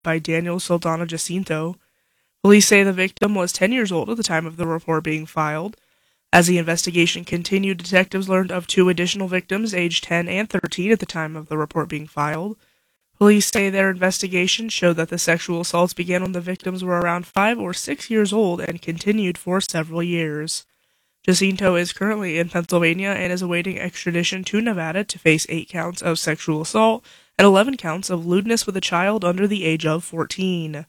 by Daniel Saldana Jacinto. Police say the victim was 10 years old at the time of the report being filed. As the investigation continued, detectives learned of 2 additional victims, aged 10 and 13 at the time of the report being filed. Police say their investigation showed that the sexual assaults began when the victims were around 5 or 6 years old and continued for several years. Jacinto is currently in Pennsylvania and is awaiting extradition to Nevada to face 8 counts of sexual assault and 11 counts of lewdness with a child under the age of 14.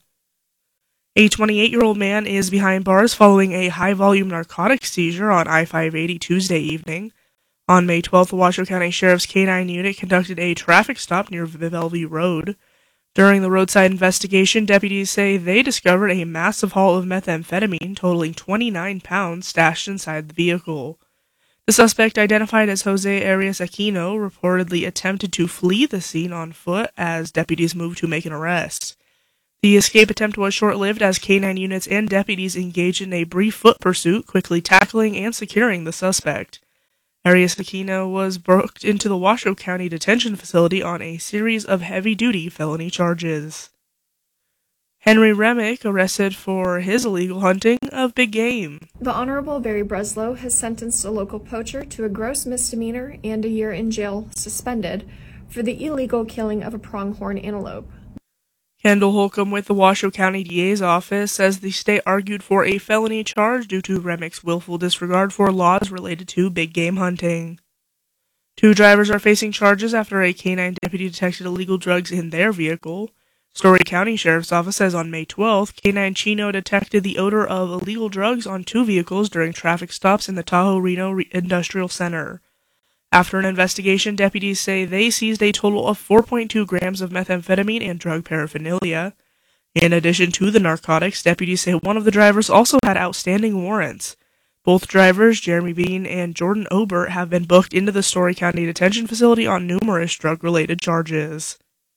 A 28-year-old man is behind bars following a high-volume narcotics seizure on I-580 Tuesday evening. On May 12th, the Washoe County Sheriff's K-9 unit conducted a traffic stop near Bellevue Road. During the roadside investigation, deputies say they discovered a massive haul of methamphetamine totaling 29 pounds stashed inside the vehicle. The suspect, identified as Jose Arias Aquino, reportedly attempted to flee the scene on foot as deputies moved to make an arrest. The escape attempt was short-lived as K-9 units and deputies engaged in a brief foot pursuit, quickly tackling and securing the suspect. Arias Aquino was booked into the Washoe County Detention Facility on a series of heavy-duty felony charges. Henry Remick arrested for his illegal hunting of big game. The Honorable Barry Breslow has sentenced a local poacher to a gross misdemeanor and a year in jail suspended for the illegal killing of a pronghorn antelope. Kendall Holcomb with the Washoe County DA's office says the state argued for a felony charge due to Remick's willful disregard for laws related to big game hunting. 2 drivers are facing charges after a K-9 deputy detected illegal drugs in their vehicle. Story County Sheriff's Office says on May 12th, K-9 Chino detected the odor of illegal drugs on 2 vehicles during traffic stops in the Tahoe-Reno Industrial Center. After an investigation, deputies say they seized a total of 4.2 grams of methamphetamine and drug paraphernalia. In addition to the narcotics, deputies say one of the drivers also had outstanding warrants. Both drivers, Jeremy Bean and Jordan Obert, have been booked into the Story County Detention Facility on numerous drug-related charges.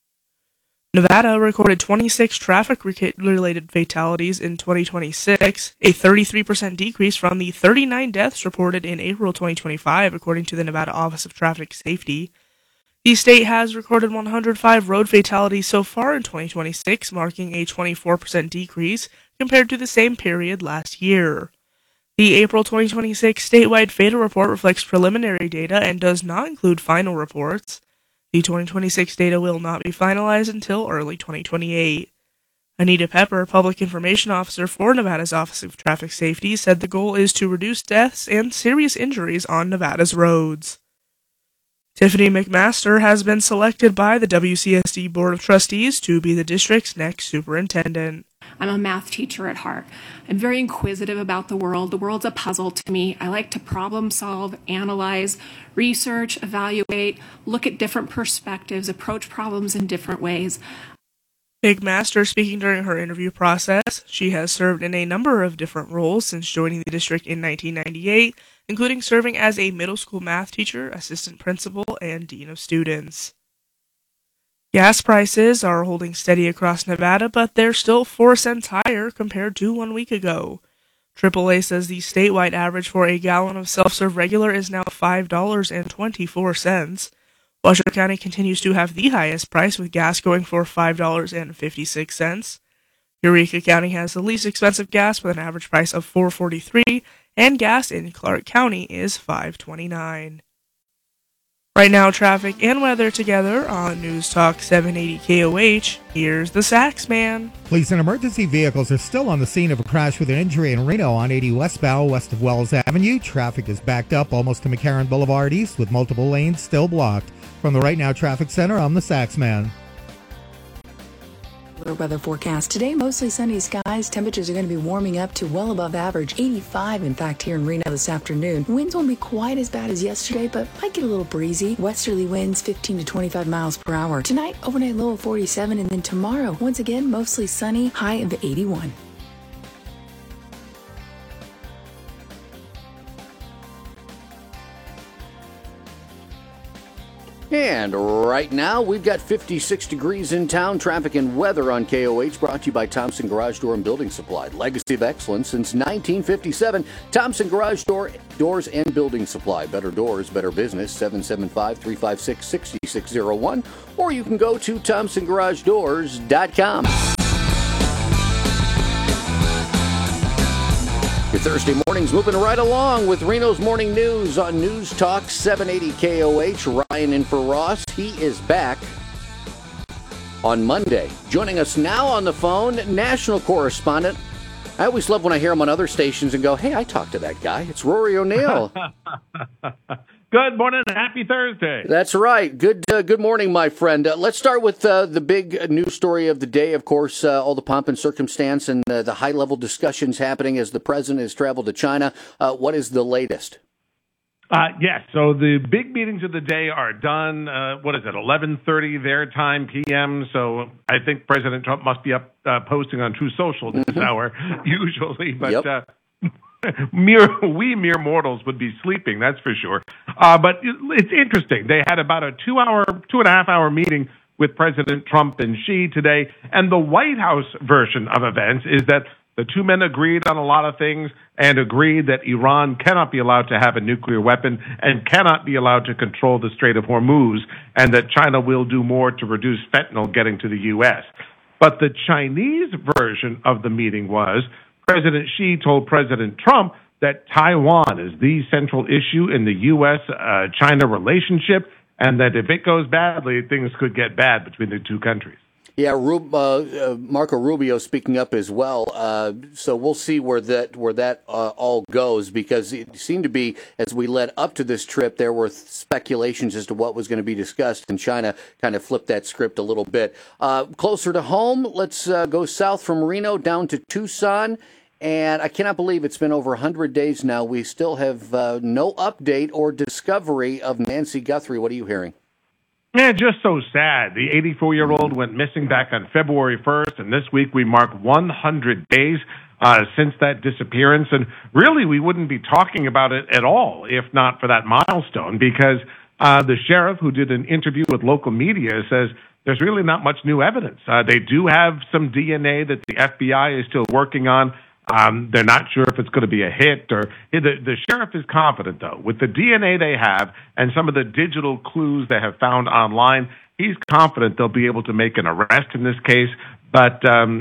Nevada recorded 26 traffic-related fatalities in 2026, a 33% decrease from the 39 deaths reported in April 2025, according to the Nevada Office of Traffic Safety. The state has recorded 105 road fatalities so far in 2026, marking a 24% decrease compared to the same period last year. The April 2026 statewide fatal report reflects preliminary data and does not include final reports. The 2026 data will not be finalized until early 2028. Anita Pepper, Public Information Officer for Nevada's Office of Traffic Safety, said the goal is to reduce deaths and serious injuries on Nevada's roads. Tiffany McMaster has been selected by the WCSD Board of Trustees to be the district's next superintendent. I'm a math teacher at heart. I'm very inquisitive about the world. The world's a puzzle to me. I like to problem solve, analyze, research, evaluate, look at different perspectives, approach problems in different ways. McMaster speaking during her interview process. She has served in a number of different roles since joining the district in 1998, including serving as a middle school math teacher, assistant principal, and dean of students. Gas prices are holding steady across Nevada, but they're still 4 cents higher compared to 1 week ago. AAA says the statewide average for a gallon of self-serve regular is now $5.24. Washoe County continues to have the highest price, with gas going for $5.56. Eureka County has the least expensive gas with an average price of $4.43, and gas in Clark County is $5.29. Right now, traffic and weather together on News Talk 780 KOH. Here's the Sax Man. Police and emergency vehicles are still on the scene of a crash with an injury in Reno on 80 westbound west of Wells Avenue. Traffic is backed up almost to McCarran Boulevard East with multiple lanes still blocked. From the Right Now Traffic Center, I'm the Sax Man. Weather forecast today, mostly sunny skies. Temperatures are going to be warming up to well above average, 85 in fact here in Reno this afternoon. Winds won't be quite as bad as yesterday, but might get a little breezy. Westerly winds 15 to 25 miles per hour. Tonight, overnight low of 47, and then tomorrow, once again, mostly sunny, high of 81. And right now, we've got 56 degrees in town. Traffic and weather on KOH, brought to you by Thompson Garage Door and Building Supply. Legacy of excellence since 1957. Thompson Garage Doors and Building Supply. Better doors, better business. 775-356-6601. Or you can go to ThompsonGarageDoors.com. Your Thursday morning's moving right along with Reno's Morning News on News Talk 780 KOH. Ryan in for Ross. He is back on Monday. Joining us now on the phone, national correspondent. I always love when I hear him on other stations and go, hey, I talked to that guy. It's Rory O'Neill. Good morning. Happy Thursday. That's right. Good morning, my friend. Let's start with the big news story of the day. Of course, all the pomp and circumstance and the high-level discussions happening as the president has traveled to China. What is the latest? Yes. So the big meetings of the day are done. 11:30 their time p.m. So I think President Trump must be up posting on True Social this hour usually, but. Yep. Mere mortals would be sleeping, that's for sure. But it's interesting. They had about a 2.5 hour meeting with President Trump and Xi today, and the White House version of events is that the two men agreed on a lot of things and agreed that Iran cannot be allowed to have a nuclear weapon and cannot be allowed to control the Strait of Hormuz, and that China will do more to reduce fentanyl getting to the U.S. But the Chinese version of the meeting was President Xi told President Trump that Taiwan is the central issue in the U.S.-China relationship, and that if it goes badly, things could get bad between the two countries. Yeah, Marco Rubio speaking up as well. So we'll see where that all goes, because it seemed to be, as we led up to this trip, there were speculations as to what was going to be discussed, and China kind of flipped that script a little bit. Closer to home, let's go south from Reno down to Tucson. And I cannot believe it's been over 100 days now. We still have no update or discovery of Nancy Guthrie. What are you hearing? Yeah, just so sad. The 84-year-old went missing back on February 1st, and this week we mark 100 days since that disappearance. And really, we wouldn't be talking about it at all if not for that milestone, because the sheriff who did an interview with local media says there's really not much new evidence. They do have some DNA that the FBI is still working on. They're not sure if it's going to be a hit or the sheriff is confident, though, with the DNA they have and some of the digital clues they have found online. He's confident they'll be able to make an arrest in this case. But,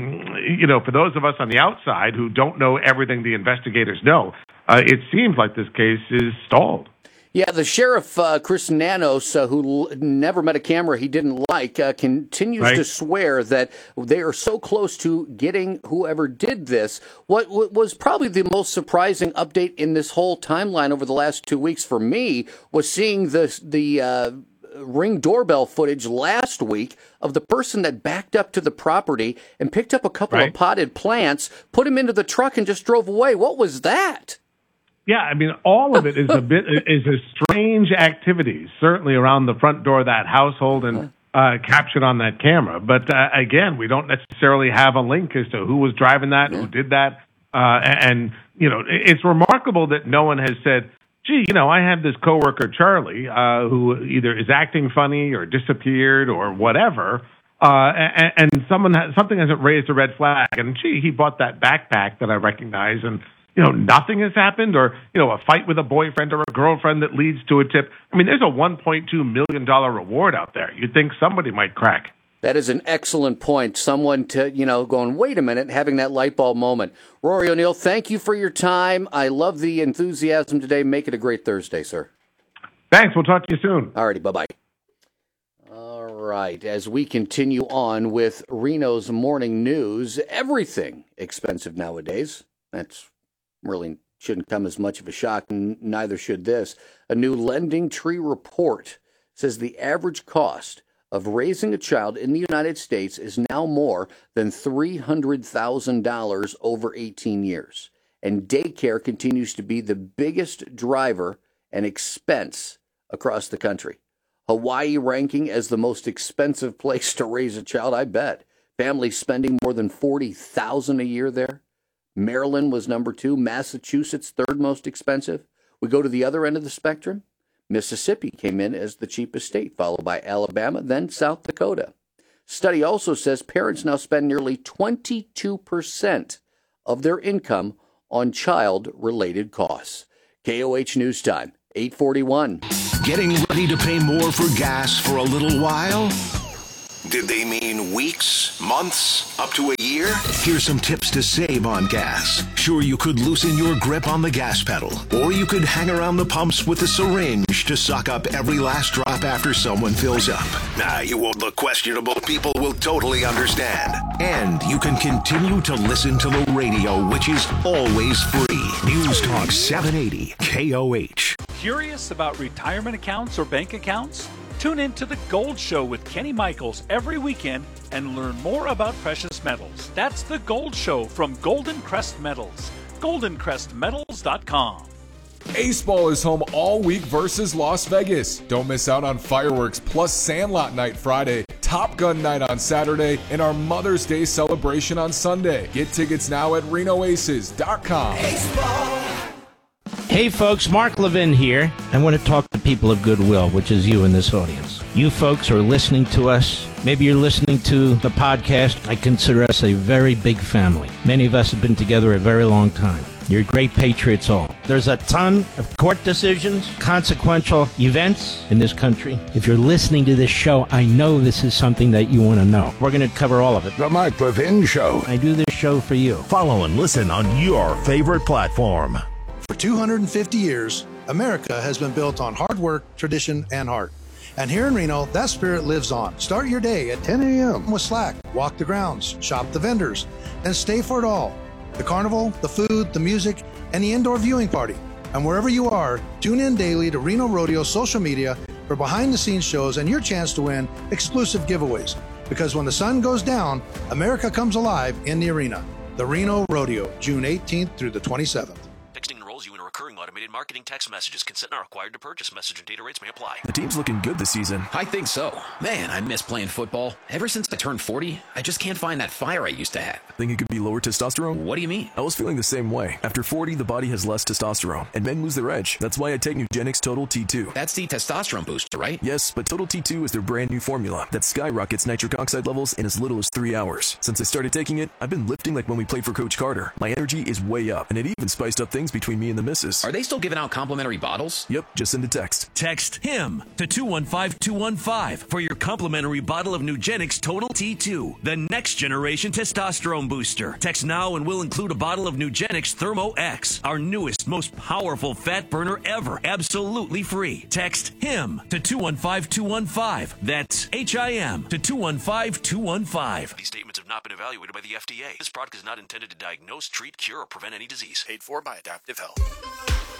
for those of us on the outside who don't know everything the investigators know, it seems like this case is stalled. Yeah, the sheriff, Chris Nanos, who never met a camera he didn't like, continues to swear that they are so close to getting whoever did this. What was probably the most surprising update in this whole timeline over the last 2 weeks for me was seeing the Ring doorbell footage last week of the person that backed up to the property and picked up a couple of potted plants, put them into the truck, and just drove away. What was that? Yeah, I mean, all of it is is a strange activity, certainly around the front door of that household and captured on that camera. But again, we don't necessarily have a link as to who was driving that, who did that. And it's remarkable that no one has said, gee, I had this coworker, Charlie, who either is acting funny or disappeared or whatever. And something hasn't raised a red flag. And gee, he bought that backpack that I recognize, and nothing has happened, or, a fight with a boyfriend or a girlfriend that leads to a tip. I mean, there's a $1.2 million reward out there. You'd think somebody might crack. That is an excellent point. Someone to, going, wait a minute, having that light bulb moment. Rory O'Neill, thank you for your time. I love the enthusiasm today. Make it a great Thursday, sir. Thanks. We'll talk to you soon. All righty. Bye-bye. All right. As we continue on with Reno's Morning News, everything expensive nowadays. That's really shouldn't come as much of a shock, and neither should this. A new Lending Tree report says the average cost of raising a child in the United States is now more than $300,000 over 18 years. And daycare continues to be the biggest driver and expense across the country. Hawaii ranking as the most expensive place to raise a child, I bet. Families spending more than $40,000 a year there. Maryland was number 2. Massachusetts, third most expensive. We go to the other end of the spectrum. Mississippi came in as the cheapest state, followed by Alabama, then South Dakota. Study also says parents now spend nearly 22% of their income on child-related costs. KOH News Time, 8:41. Getting ready to pay more for gas for a little while? Did they mean weeks, months, up to a year? Here's some tips to save on gas. Sure, you could loosen your grip on the gas pedal, or you could hang around the pumps with a syringe to suck up every last drop after someone fills up. Nah, you won't look questionable. People will totally understand. And you can continue to listen to the radio, which is always free. News Talk 780 KOH. Curious about retirement accounts or bank accounts? Tune in to The Gold Show with Kenny Michaels every weekend and learn more about precious metals. That's The Gold Show from Golden Crest Metals. GoldenCrestMetals.com. Ace Ball is home all week versus Las Vegas. Don't miss out on fireworks plus Sandlot Night Friday, Top Gun Night on Saturday, and our Mother's Day celebration on Sunday. Get tickets now at RenoAces.com. Ace Ball. Hey folks, Mark Levin here. I want to talk to people of goodwill, which is you in this audience. You folks are listening to us. Maybe you're listening to the podcast. I consider us a very big family. Many of us have been together a very long time. You're great patriots all. There's a ton of court decisions, consequential events in this country. If you're listening to this show, I know this is something that you want to know. We're going to cover all of it. The Mark Levin Show. I do this show for you. Follow and listen on your favorite platform. For 250 years, America has been built on hard work, tradition, and heart. And here in Reno, that spirit lives on. Start your day at 10 a.m. with Slack. Walk the grounds, shop the vendors, and stay for it all. The carnival, the food, the music, and the indoor viewing party. And wherever you are, tune in daily to Reno Rodeo social media for behind-the-scenes shows and your chance to win exclusive giveaways. Because when the sun goes down, America comes alive in the arena. The Reno Rodeo, June 18th through the 27th. Texting enrolls you in a recurring automated marketing text messages. Consent not required to purchase. Message and data rates may apply. The team's looking good this season. I think so. Man, I miss playing football. Ever since I turned 40, I just can't find that fire I used to have. Think it could be lower testosterone? What do you mean? I was feeling the same way. After 40, the body has less testosterone, and men lose their edge. That's why I take Nugenix Total T2. That's the testosterone booster, right? Yes, but Total T2 is their brand new formula that skyrockets nitric oxide levels in as little as 3 hours. Since I started taking it, I've been lifting like when we played for Coach Carter. My energy is way up, and it even spiced up things between me and the missus. Are they still giving out complimentary bottles? Yep, just send a text. Text HIM to 215-215 for your complimentary bottle of Nugenix Total T2, the next generation testosterone booster. Text now and we'll include a bottle of Nugenix Thermo X, our newest, most powerful fat burner ever, absolutely free. Text HIM to 215-215. That's HIM to 215-215. These statements have not been evaluated by the FDA. This product is not intended to diagnose, treat, cure, or prevent any disease. Paid for by Adaptive Health.